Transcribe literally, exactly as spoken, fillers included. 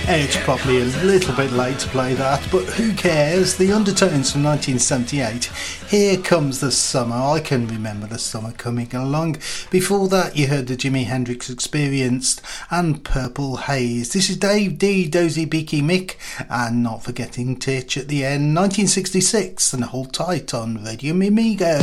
It's probably a little bit late to play that, but who cares? The Undertones from nineteen seventy-eight. Here Comes the Summer. I can remember the summer coming along. Before that, you heard the Jimi Hendrix Experience and Purple Haze. This is Dave D, Dozy Beaky Mick, and not forgetting Titch at the end. nineteen sixty-six, and hold tight on Radio Mimigo.